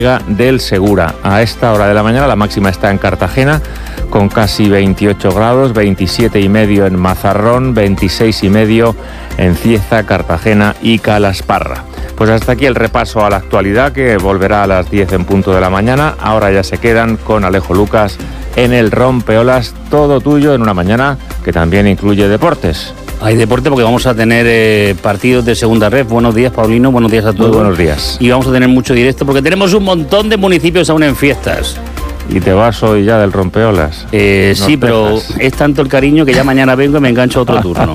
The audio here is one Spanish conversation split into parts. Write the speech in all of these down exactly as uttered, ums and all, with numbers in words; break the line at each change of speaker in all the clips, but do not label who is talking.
del Segura. A esta hora de la mañana la máxima está en Cartagena con casi veintiocho grados, veintisiete y medio en Mazarrón, veintiséis y medio en Cieza, Cartagena y Calasparra. Pues hasta aquí el repaso a la actualidad, que volverá a las diez en punto de la mañana. Ahora ya se quedan con Alejo Lucas en el Rompeolas, todo tuyo en una mañana que también incluye deportes.
Hay deporte porque vamos a tener eh, partidos de segunda red. Buenos días, Paulino, buenos días a todos.
Muy buenos días.
Y vamos a tener mucho directo porque tenemos un montón de municipios aún en fiestas.
¿Y te vas hoy ya del Rompeolas?
Eh, sí, pero dejas. Es tanto el cariño que ya mañana vengo y me engancho a otro turno.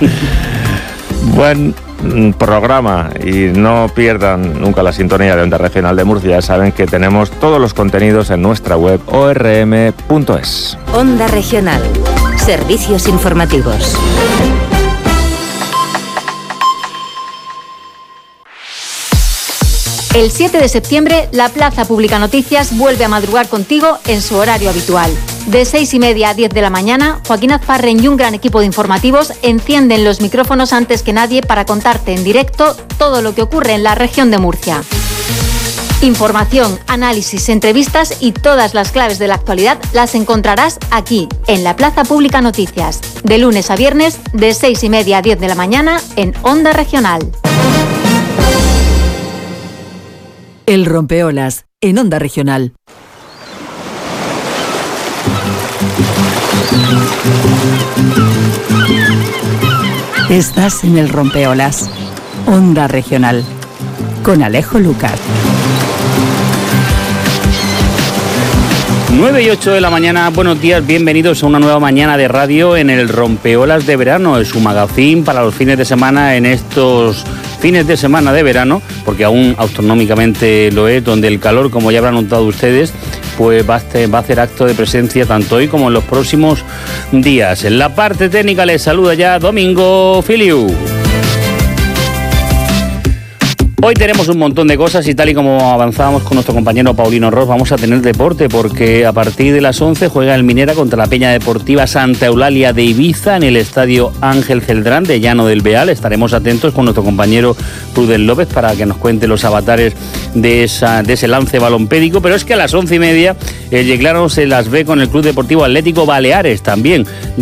Buen programa y no pierdan nunca la sintonía de Onda Regional de Murcia. Ya saben que tenemos todos los contenidos en nuestra web o r m punto es.
Onda Regional. Servicios informativos. El siete de septiembre, la Plaza Pública Noticias vuelve a madrugar contigo en su horario habitual. De seis y media a diez de la mañana, Joaquín Azparren y un gran equipo de informativos encienden los micrófonos antes que nadie para contarte en directo todo lo que ocurre en la región de Murcia. Información, análisis, entrevistas y todas las claves de la actualidad las encontrarás aquí, en la Plaza Pública Noticias, de lunes a viernes, de seis y media a diez de la mañana, en Onda Regional.
El Rompeolas, en Onda Regional. Estás en el Rompeolas, Onda Regional, con Alejo Lucas.
nueve y ocho de la mañana, buenos días, bienvenidos a una nueva mañana de radio en el Rompeolas de verano, es su magazín para los fines de semana en estos fines de semana de verano, porque aún astronómicamente lo es, donde el calor, como ya habrán notado ustedes, pues va a, hacer, va a hacer acto de presencia tanto hoy como en los próximos días. En la parte técnica les saluda ya Domingo Filiu. Hoy tenemos un montón de cosas y tal y como avanzábamos con nuestro compañero Paulino Ros, vamos a tener deporte porque a partir de las once juega el Minera contra la Peña Deportiva Santa Eulalia de Ibiza en el Estadio Ángel Celdrán de Llano del Beal. Estaremos atentos con nuestro compañero Pruden López para que nos cuente los avatares de, esa, de ese lance balompédico, pero es que a las once y media el Yeclano se las ve con el Club Deportivo Atlético Baleares también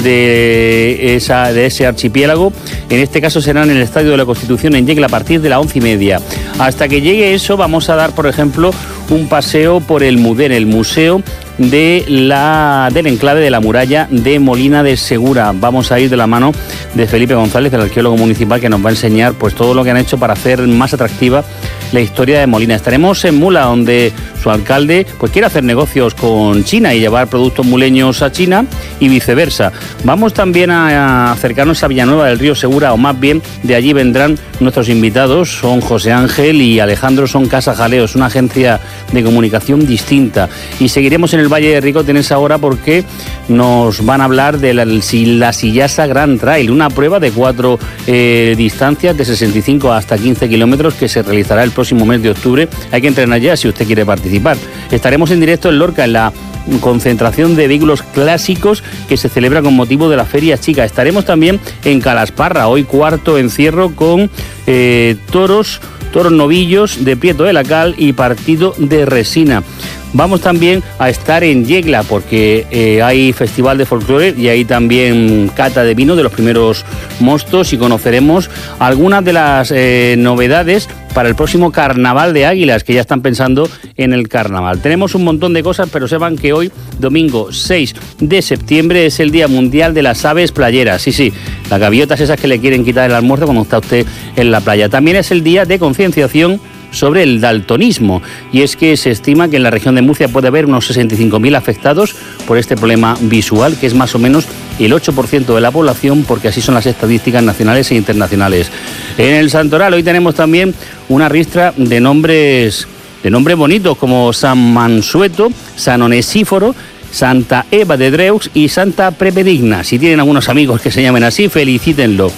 de, esa, de ese archipiélago. En este caso será en el Estadio de la Constitución en Yecla a partir de las once y media. Hasta que llegue eso vamos a dar, por ejemplo, un paseo por el MUDER, el Museo de la, del Enclave de la Muralla de Molina de Segura. Vamos a ir de la mano de Felipe González, el arqueólogo municipal, que nos va a enseñar pues todo lo que han hecho para hacer más atractiva la historia de Molina. Estaremos en Mula, donde su alcalde pues quiere hacer negocios con China y llevar productos muleños a China y viceversa. Vamos también a acercarnos a Villanueva del Río Segura, o más bien de allí vendrán nuestros invitados, son José Ángel y Alejandro Son Casa Jaleos, una agencia de comunicación distinta. Y seguiremos en el Valle de Ricote en esa hora porque nos van a hablar de la, la Sillasa Grand Trail, una prueba de cuatro eh, distancias de sesenta y cinco hasta quince kilómetros que se realizará el próximo mes de octubre. Hay que entrenar ya si usted quiere participar. Estaremos en directo en Lorca, en la concentración de vehículos clásicos que se celebra con motivo de la Feria Chica. Estaremos también en Calasparra, hoy cuarto encierro con eh, toros, toros novillos de Prieto de la Cal y partido de Resina. Vamos también a estar en Yecla porque eh, hay festival de folclore y hay también cata de vino de los primeros mostos y conoceremos algunas de las eh, novedades para el próximo Carnaval de Águilas, que ya están pensando en el carnaval. Tenemos un montón de cosas, pero sepan que hoy, domingo seis de septiembre, es el Día Mundial de las Aves Playeras. Sí, sí, las gaviotas esas que le quieren quitar el almuerzo cuando está usted en la playa. También es el día de concienciación sobre el daltonismo, y es que se estima que en la región de Murcia puede haber unos sesenta y cinco mil afectados por este problema visual, que es más o menos el ocho por ciento de la población, porque así son las estadísticas nacionales e internacionales. En el Santoral hoy tenemos también una ristra de nombres de nombres bonitos como San Mansueto, San Onesíforo, Santa Eva de Dreux y Santa Prepedigna. Si tienen algunos amigos que se llamen así, felicítenlo.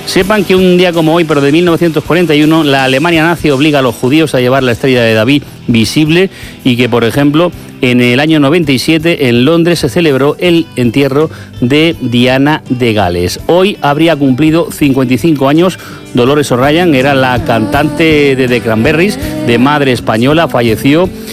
Sepan que un día como hoy, pero de mil novecientos cuarenta y uno, la Alemania nazi obliga a los judíos a llevar la estrella de David visible y que, por ejemplo, en el año noventa y siete en Londres se celebró el entierro de Diana de Gales. Hoy habría cumplido cincuenta y cinco años Dolores O'Riordan, era la cantante de The Cranberries, de madre española, falleció